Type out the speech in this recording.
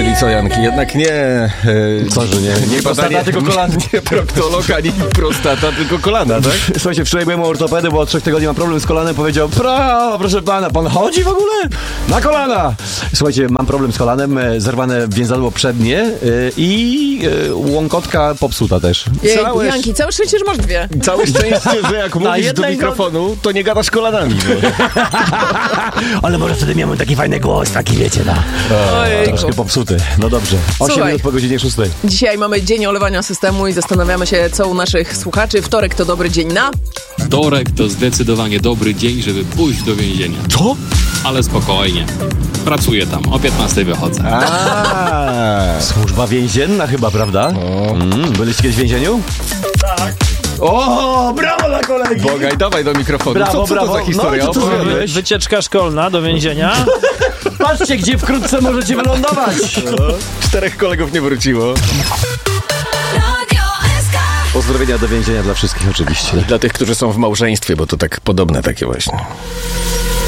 Czyli co, Janki, jednak nie... Co, że nie prostata, tylko kolana. Nie proktolog, ani prostata, tylko kolana, tak? Słuchajcie, wczoraj byłem u ortopedy, bo od 3 tygodni mam problem z kolanem. Powiedział, proszę pana, pan chodzi w ogóle? Na kolana! Słuchajcie, mam problem z kolanem, zerwane więzadło przednie i łąkotka popsuta też. Janki, całe szczęście, że masz dwie. Całe szczęście, że jak mówisz do jednej mikrofonu, to nie gadasz kolanami. Ale może wtedy miałem taki fajny głos, taki wiecie, troszkę popsuty. No dobrze. 8 minut po godzinie 6. Dzisiaj mamy dzień olewania systemu i zastanawiamy się, co u naszych słuchaczy. Wtorek to dobry dzień na... Wtorek to zdecydowanie dobry dzień, żeby pójść do więzienia. Co? Ale spokojnie. Pracuję tam, o 15 wychodzę. Służba więzienna chyba, prawda? Byliście kiedyś w więzieniu? Tak. O, brawo dla kolegi! Bogaj, dawaj do mikrofonu. Brawo, co to za historia? No, Opowiadałeś? Wycieczka szkolna do więzienia. Patrzcie, gdzie wkrótce możecie wylądować. 4 kolegów nie wróciło. Pozdrowienia do więzienia dla wszystkich oczywiście. Dla tych, którzy są w małżeństwie, bo to tak podobne takie właśnie.